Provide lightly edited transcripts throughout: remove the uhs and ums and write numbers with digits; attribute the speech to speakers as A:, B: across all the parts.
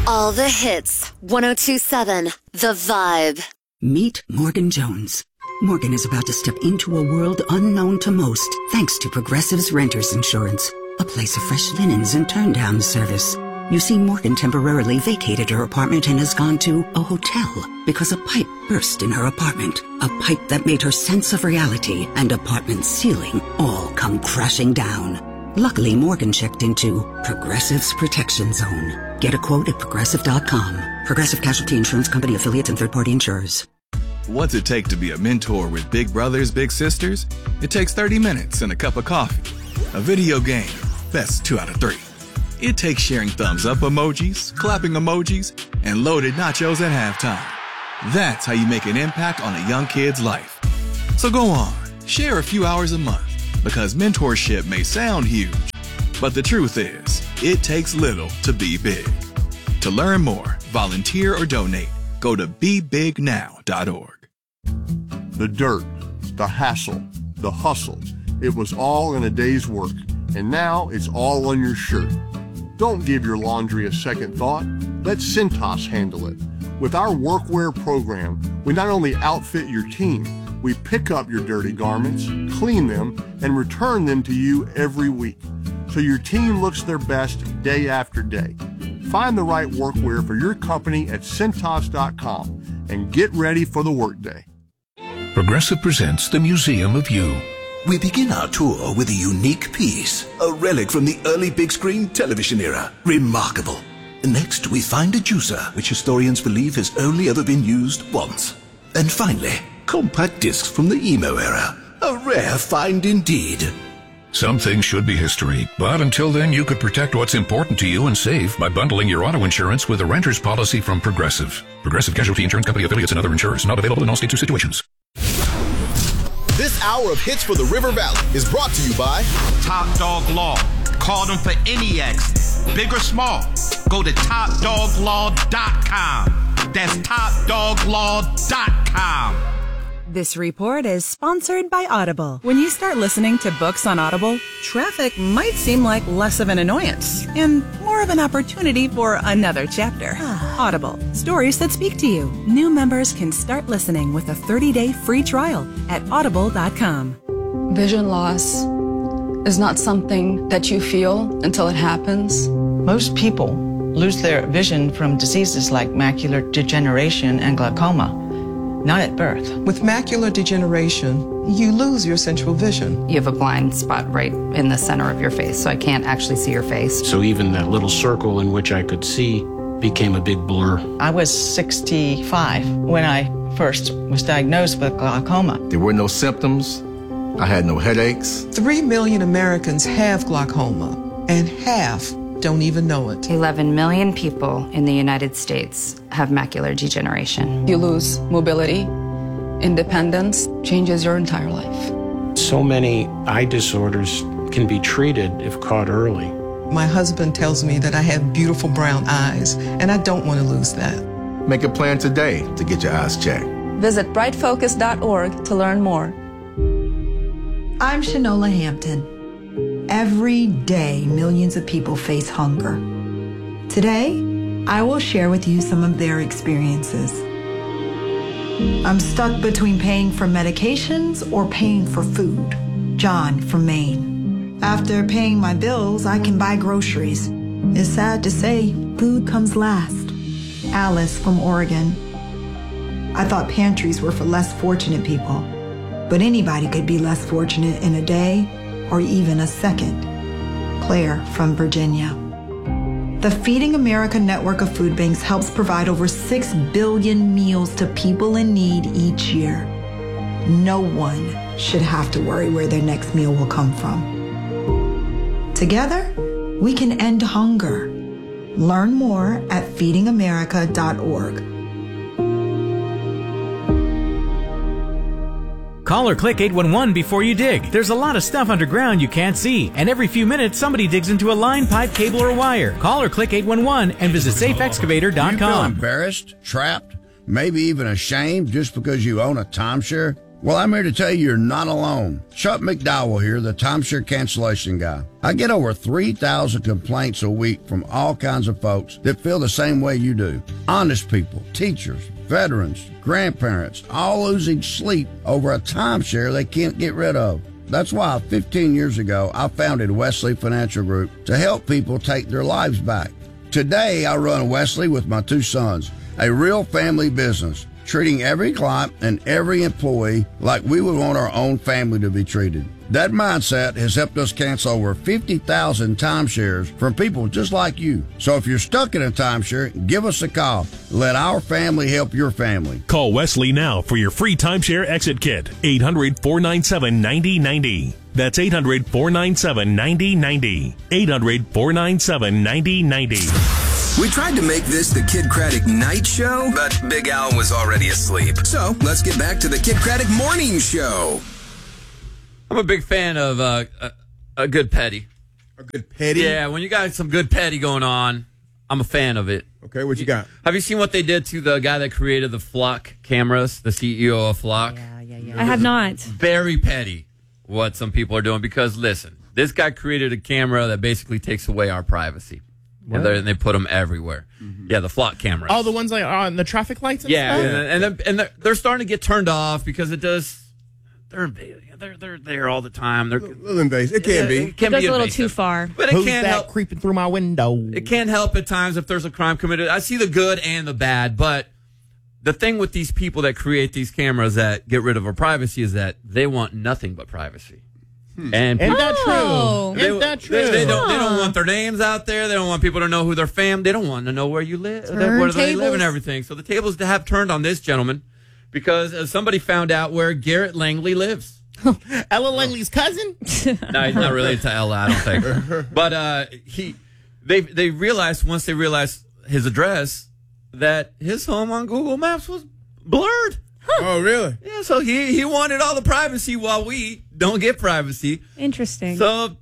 A: All the hits. 102.7 The Vibe.
B: Meet Morgan Jones. Morgan is about to step into a world unknown to most, thanks to Progressive's Renters Insurance, a place of fresh linens and turn-down service. You see, Morgan temporarily vacated her apartment and has gone to a hotel because a pipe burst in her apartment. A pipe that made her sense of reality and apartment ceiling all come crashing down. Luckily, Morgan checked into Progressive's Protection Zone. Get a quote at Progressive.com. Progressive Casualty Insurance Company, affiliates, and third-party insurers.
C: What's it take to be a mentor with big brothers, big sisters? It takes 30 minutes and a cup of coffee. A video game, best 2 out of 3. It takes sharing thumbs up emojis, clapping emojis, and loaded nachos at halftime. That's how you make an impact on a young kid's life. So go on, share a few hours a month, because mentorship may sound huge, but the truth is, it takes little to be big. To learn more, volunteer, or donate, go to BeBigNow.org.
D: The dirt, the hassle, the hustle, it was all in a day's work, and now it's all on your shirt. Don't give your laundry a second thought. Let Cintas handle it. With our workwear program, we not only outfit your team, we pick up your dirty garments, clean them, and return them to you every week, so your team looks their best day after day. Find the right workwear for your company at Cintas.com and get ready for the workday.
E: Progressive presents the Museum of You.
F: We begin our tour with a unique piece, a relic from the early big screen television era. Remarkable. Next, we find a juicer, which historians believe has only ever been used once. And finally, compact discs from the emo era. A rare find indeed.
E: Some things should be history, but until then you could protect what's important to you and save by bundling your auto insurance with a renter's policy from Progressive. Progressive Casualty Insurance Company, affiliates, and other insurers. Not available in all states or situations.
G: This hour of Hits for the River Valley is brought to you by
H: Top Dog Law. Call them for any accident, big or small. Go to TopDogLaw.com. That's TopDogLaw.com.
I: This report is sponsored by Audible. When you start listening to books on Audible, traffic might seem like less of an annoyance and more of an opportunity for another chapter. Audible, stories that speak to you. New members can start listening with a 30-day free trial at audible.com.
J: Vision loss is not something that you feel until it happens.
K: Most people lose their vision from diseases like macular degeneration and glaucoma. Not at birth.
L: With macular degeneration, you lose your central vision.
M: You have a blind spot right in the center of your face, so I can't actually see your face.
N: So even that little circle in which I could see became a big blur.
K: I was 65 when I first was diagnosed with glaucoma.
O: There were no symptoms. I had no headaches.
L: 3 million Americans have glaucoma, and half don't even know it.
M: 11 million people in the United States have macular degeneration.
J: You lose mobility, independence, changes your entire life.
N: So many eye disorders can be treated if caught early.
L: My husband tells me that I have beautiful brown eyes, and I don't want to lose that.
O: Make a plan today to get your eyes checked.
J: Visit brightfocus.org to learn more.
P: I'm Shanola Hampton. Every day, millions of people face hunger. Today, I will share with you some of their experiences. I'm stuck between paying for medications or paying for food. John from Maine. After paying my bills, I can buy groceries. It's sad to say, food comes last. Alice from Oregon. I thought pantries were for less fortunate people, but anybody could be less fortunate in a day or even a second. Claire from Virginia. The Feeding America network of food banks helps provide over 6 billion meals to people in need each year. No one should have to worry where their next meal will come from. Together, we can end hunger. Learn more at feedingamerica.org.
Q: Call or click 811 before you dig. There's a lot of stuff underground you can't see, and every few minutes somebody digs into a line, pipe, cable, or wire. Call or click 811 and visit safeexcavator.com.
R: You feel embarrassed, trapped, maybe even ashamed just because you own a timeshare? Well, I'm here to tell you you're not alone. Chuck McDowell here, the timeshare cancellation guy. I get over 3,000 complaints a week from all kinds of folks that feel the same way you do. Honest people, teachers, veterans, grandparents, all losing sleep over a timeshare they can't get rid of. That's why 15 years ago, I founded Wesley Financial Group to help people take their lives back. Today, I run Wesley with my 2 sons, a real family business, treating every client and every employee like we would want our own family to be treated. That mindset has helped us cancel over 50,000 timeshares from people just like you. So if you're stuck in a timeshare, give us a call. Let our family help your family.
S: Call Wesley now for your free timeshare exit kit. 800-497-9090. That's 800-497-9090. 800-497-9090.
T: We tried to make this the Kid Craddock Night Show, but Big Al was already asleep. So let's get back to the Kid Craddock Morning Show.
U: I'm a big fan of a good petty.
V: A good petty?
U: Yeah, when you got some good petty going on, I'm a fan of it.
V: Okay, what you got?
U: Have you seen what they did to the guy that created the Flock cameras, the CEO of Flock?
W: Yeah. I have not.
U: Very petty what some people are doing because, listen, this guy created a camera that basically takes away our privacy. And they put them everywhere. Mm-hmm. Yeah, the Flock cameras.
X: Oh, the ones like on the traffic lights and stuff?
U: And they're starting to get turned off because it does. They're there all the time. They're a
V: little invasive. It can be.
W: It goes a little too far.
U: But it can't help
X: creeping through my window.
U: It can't help at times if there's a crime committed. I see the good and the bad, but the thing with these people that create these cameras that get rid of our privacy is that they want nothing but privacy. And
X: Isn't that true? Isn't that true?
U: They don't want their names out there. They don't want people to know who they're from. They don't want to know where you live, where they live, and everything. So the tables have turned on this gentleman because somebody found out where Garrett Langley lives.
X: Ella Langley's cousin?
U: No, he's not related to Ella, I don't think. But they realized once they realized his address that his home on Google Maps was blurred.
V: Oh, really?
U: Yeah, so he wanted all the privacy while we don't get privacy.
W: Interesting.
U: So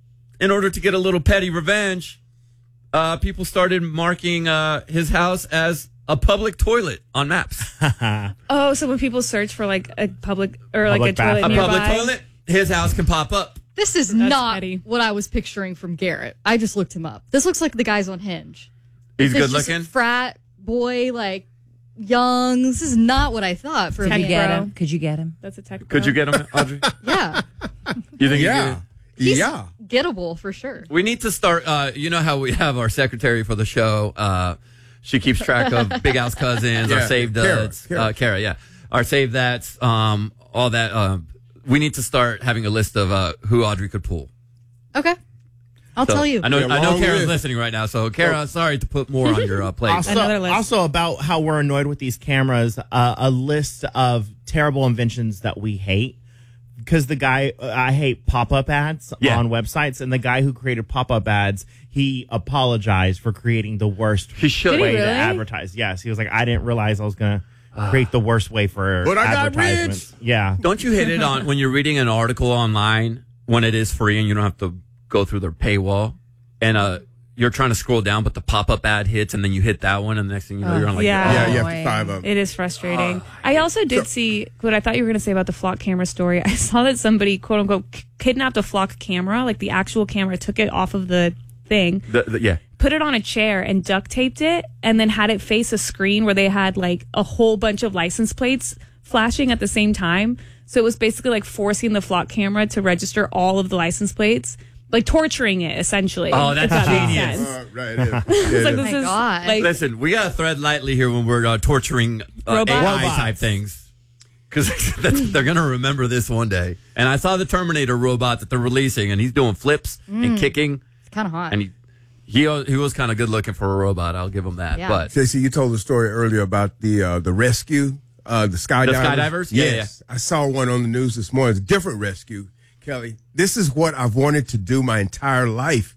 U: in order to get a little petty revenge, people started marking his house as a public toilet on maps.
W: Oh, so when people search for like a public or like a toilet nearby,
U: a public toilet, his house can pop up.
Y: This is not what I was picturing from Garrett. I just looked him up. This looks like the guys on Hinge.
U: He's
Y: This
U: good
Y: just
U: looking?
Y: frat boy, like young. This is not what I thought for
W: Tech
Y: me.
W: bro.
Z: Could you get him?
W: That's a tech.
U: Could you get him, Audrey?
Y: Yeah.
U: You think
Y: He's gettable for sure.
U: We need to start, you know how we have our secretary for the show. She keeps track of Big Al's cousins, our saved Kara, yeah. Our saved that's, all that. We need to start having a list of who Audrey could pull.
Y: Okay. I'll tell you.
U: I know Kara's listening right now, so Kara, sorry to put more on your plate.
X: Also about how we're annoyed with these cameras, a list of terrible inventions that we hate. Because the guy, I hate pop-up ads on websites, and the guy who created pop-up ads, he apologized for creating the worst way to advertise. Yes, he was like, I didn't realize I was going to create the worst way for advertisements. Yeah.
U: Don't you hit it on when you're reading an article online when it is free and you don't have to go through their paywall, and you're trying to scroll down, but the pop-up ad hits, and then you hit that one, and the next thing you know, you're on
V: you have to 5 of them.
W: It is frustrating. I also did see what I thought you were going to say about the Flock camera story. I saw that somebody, quote unquote, kidnapped a Flock camera, like the actual camera, took it off of the thing, put it on a chair and duct taped it, and then had it face a screen where they had like a whole bunch of license plates flashing at the same time. So it was basically like forcing the Flock camera to register all of the license plates. Like torturing it, essentially.
U: Oh, that's genius.
V: Right, it is.
W: It's like, this is like,
U: listen, we got to thread lightly here when we're torturing AI-type things. Because they're going to remember this one day. And I saw the Terminator robot that they're releasing, and he's doing flips and kicking.
Y: It's kind of hot.
U: And he was kind of good looking for a robot. I'll give him that.
Y: Yeah.
U: But
V: JC, you told the story earlier about the rescue, the skydivers.
U: The skydivers?
V: Yes. Yeah. I saw one on the news this morning. It's a different rescue. Kelly, this is what I've wanted to do my entire life.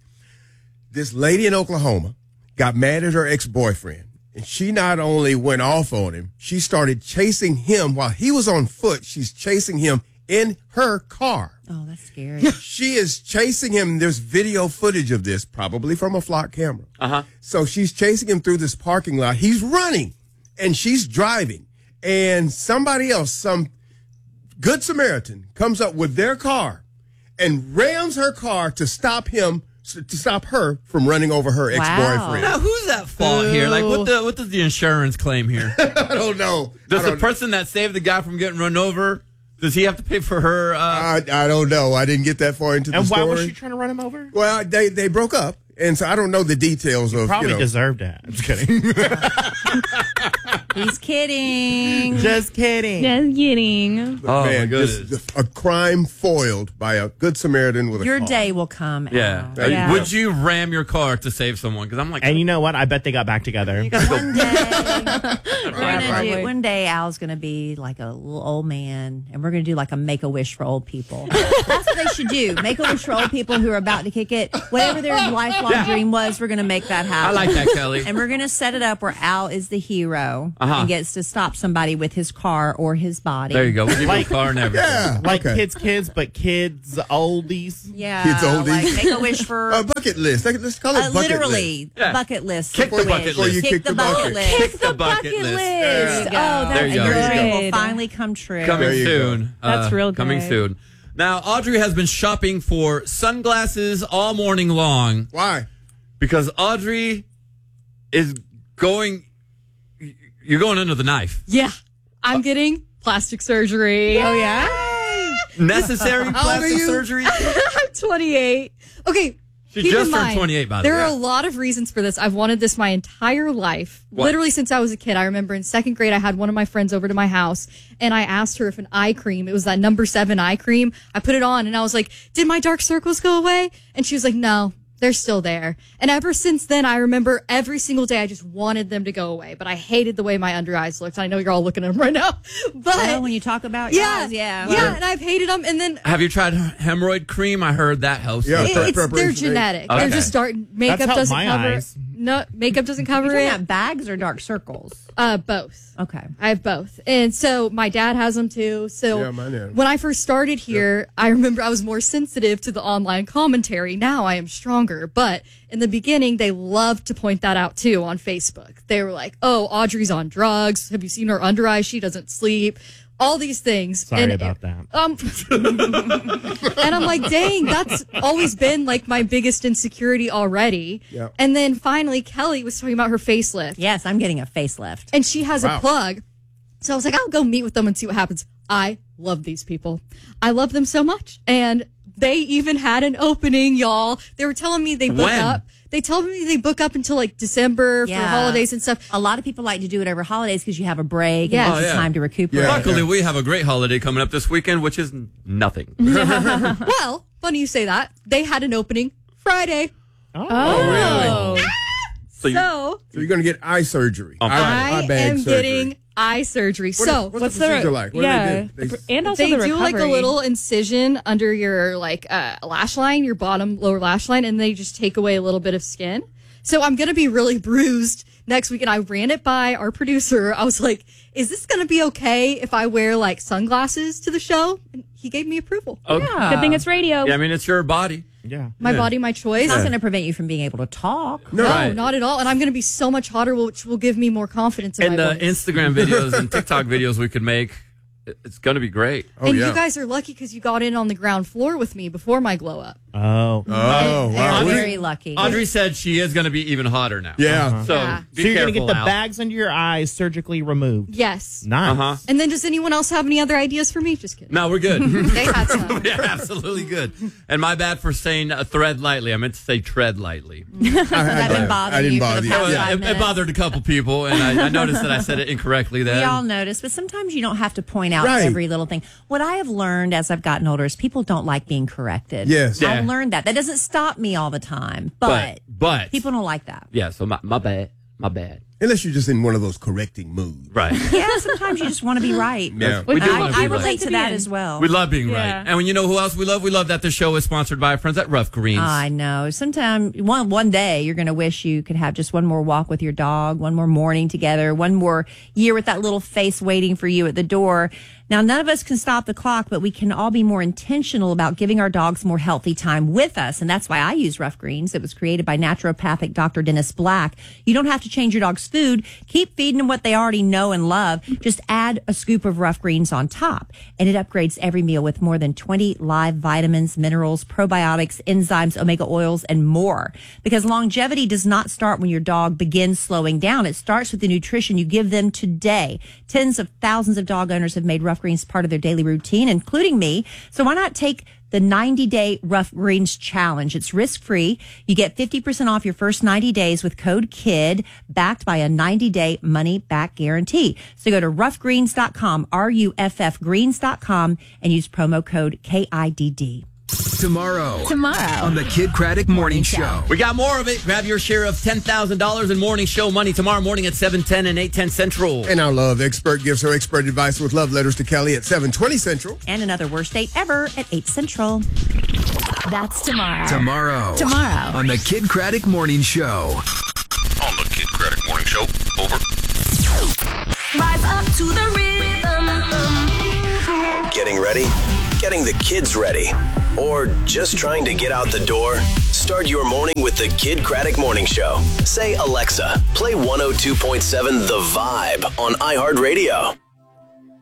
V: This lady in Oklahoma got mad at her ex-boyfriend, and she not only went off on him, she started chasing him while he was on foot. She's chasing him in her car.
Z: Oh, that's scary.
V: She is chasing him. There's video footage of this, probably from a Flock camera. So she's chasing him through this parking lot. He's running, and she's driving. And somebody else, some Good Samaritan comes up with their car and rams her car to stop her from running over her ex-boyfriend.
U: Now, who's at fault here? Like, what does the insurance claim here?
V: I don't know.
U: Does the person that saved the guy from getting run over, does he have to pay for her?
V: I don't know. I didn't get that far into the story.
X: And why was she trying to run him over?
V: Well, they broke up, and so I don't know the details of.
X: Probably deserved that. I'm just kidding.
A: He's kidding.
X: Just kidding.
W: Just kidding.
V: Oh, man, my goodness. A crime foiled by a Good Samaritan with a
A: Your
V: car.
A: day will come.
U: Yeah.
A: Al.
U: Would you ram your car to save someone? Because I'm like,
X: and you know what? I bet they got back together.
A: One day Al's going to be like a little old man, and we're going to do like a Make-A-Wish for old people. That's what they should do. Make-A-Wish for old people who are about to kick it. Whatever their lifelong dream was, we're going to make that happen.
U: I like that, Kelly.
A: And we're going to set it up where Al is the hero and gets to stop somebody with his car or his body.
U: There you go. We'll give you a car and everything.
V: Yeah,
X: like kids, but kids oldies.
A: Yeah.
V: Kids oldies.
A: Like Make-A-Wish for...
V: A bucket list. Let's call it bucket
A: literally,
V: list.
A: bucket list.
U: Kick the bucket list.
A: Kick the bucket list.
U: Kick the bucket list.
A: There you go.
W: Oh,
U: There you
A: and
U: go.
A: your dream will
W: Good.
A: finally come true.
U: Coming soon.
W: That's real good.
U: Coming soon. Now, Audrey has been shopping for sunglasses all morning long.
V: Why?
U: Because Audrey is going... You're going under the knife.
Y: Yeah. I'm getting plastic surgery.
W: Oh, yeah?
U: Necessary
V: How old are
U: plastic
V: you?
U: surgery?
Y: I'm 28. Okay.
U: She
Y: keep
U: just
Y: in
U: turned
Y: mind,
U: 28, by the
Y: there
U: way.
Y: are a lot of reasons for this. I've wanted this my entire life.
U: What?
Y: Literally since I was a kid. I remember in second grade, I had one of my friends over to my house, and I asked her if an eye cream, it was that number 7 eye cream. I put it on, and I was like, did my dark circles go away? And she was like, no. They're still there. And ever since then, I remember every single day I just wanted them to go away. But I hated the way my under eyes looked. I know you're all looking at them right now. But
A: Well, when you talk about yours, yeah.
Y: and I've hated them. And then
U: Have you tried hemorrhoid cream? I heard that helps.
V: Yeah.
Y: they're genetic.
U: Okay.
Y: They're just dark. Makeup
X: helped
Y: doesn't
X: my
Y: cover
X: eyes.
Y: it. No, makeup doesn't cover
A: You're talking
Y: it.
A: about bags or dark circles?
Y: Both.
A: Okay.
Y: I have both. And so my dad has them too. So
V: Yeah, mine has.
Y: when I first started here, I remember I was more sensitive to the online commentary. Now I am stronger. But in the beginning, they loved to point that out too on Facebook. They were like, oh, Audrey's on drugs. Have you seen her under eye? She doesn't sleep. All these things.
X: Sorry about that.
Y: And I'm like, dang, that's always been like my biggest insecurity already.
V: Yep.
Y: And then finally, Kelly was talking about her facelift.
A: Yes, I'm getting a facelift.
Y: And she has
V: Wow.
Y: a plug. So I was like, I'll go meet with them and see what happens. I love these people. I love them so much. And they even had an opening, y'all. They were telling me they book
U: When?
Y: up. They told me they book up until like December for holidays and stuff.
A: A lot of people like to do it over holidays because you have a break
Y: Yes.
A: and
U: Oh,
A: it's
U: yeah.
A: time to recuperate.
U: Luckily, we have a great holiday coming up this weekend, which is nothing.
Y: Well, funny you say that. They had an opening Friday.
V: Oh, really?
U: So you-
Y: So
V: So you're going to get eye surgery.
Y: I
V: eye bag
Y: am
V: surgery.
Y: getting eye surgery.
V: What's the procedure like? What do they do?
W: and also
Y: they
W: the
Y: do like a
W: recovery.
Y: little incision under your like lash line, your bottom lower lash line, and they just take away a little bit of skin. So I'm gonna be really bruised next week. And I ran it by our producer. I was like, "Is this gonna be okay if I wear like sunglasses to the show?" And he gave me approval.
U: Okay.
W: Good thing it's radio.
U: Yeah, I mean, it's your body.
X: Yeah.
Y: My body, my choice.
A: It's not going to prevent you from being able to talk.
Y: No,
U: Right.
Y: not at all. And I'm going to be so much hotter, which will give me more confidence in
U: And
Y: my
U: the
Y: voice.
U: Instagram videos and TikTok videos we could make, it's going to be great.
Y: And you guys are lucky because you got in on the ground floor with me before my glow up.
X: Oh.
V: Oh, wow.
A: Very lucky.
U: Audrey said she is going to be even hotter now.
V: Yeah.
U: So,
Y: Yeah.
U: be
X: So you're going to
U: careful,
X: get the
U: Al.
X: bags under your eyes surgically removed.
Y: Yes.
X: Nice.
U: Uh-huh.
Y: And then does anyone else have any other ideas for me? Just kidding.
U: No, we're good.
Y: They had some.
U: Yeah, absolutely good. And my bad for saying thread lightly. I meant to say tread lightly.
A: Has that been bothering you for the past 5
U: It
A: minutes?
U: bothered a couple people, and I noticed that I said it incorrectly then.
A: We all notice, but sometimes you don't have to point out
V: Right.
A: every little thing. What I have learned as I've gotten older is people don't like being corrected.
V: Yes.
U: Yeah.
A: I've learned that. That doesn't stop me all the time, but people don't like that.
U: Yeah, so my bad. My bad.
V: Unless you're just in one of those correcting moods.
U: Right.
A: Yeah, sometimes you just want to be right.
V: Yeah.
U: We do wanna be
A: I
U: right.
A: relate to that as well.
U: We love being
W: Yeah.
U: right. And when you know who else we love? We love that the show is sponsored by our friends at Rough Greens.
A: I know. Sometimes one day you're going to wish you could have just one more walk with your dog, one more morning together, one more year with that little face waiting for you at the door. Now, none of us can stop the clock, but we can all be more intentional about giving our dogs more healthy time with us. And that's why I use Rough Greens. It was created by naturopathic Dr. Dennis Black. You don't have to change your dog's food. Keep feeding them what they already know and love. Just add a scoop of Rough Greens on top. And it upgrades every meal with more than 20 live vitamins, minerals, probiotics, enzymes, omega oils, and more. Because longevity does not start when your dog begins slowing down. It starts with the nutrition you give them today. Tens of thousands of dog owners have made Rough Greens part of their daily routine, including me. So why not take the 90-day Rough Greens challenge? It's risk-free. You get 50% off your first 90 days with code KID, backed by a 90-day money-back guarantee. So go to roughgreens.com, RUFF greens.com, and use promo code KIDD.
T: Tomorrow on the Kid Craddock Morning Show.
U: We got more of it. Grab your share of $10,000 in morning show money tomorrow morning at 7:10 and 8:10 Central.
V: And our love expert gives her expert advice with love letters to Kelly at 7:20 Central.
A: And another worst date ever at 8 Central.
B: That's tomorrow.
T: Tomorrow on the Kid Craddock Morning Show.
G: On the Kid Craddock Morning Show. Over.
B: Rise up to the rhythm.
C: Getting ready? Getting the kids ready? Or just trying to get out the door? Start your morning with the Kid Craddock Morning Show. Say, Alexa, play 102.7 The Vibe on iHeartRadio.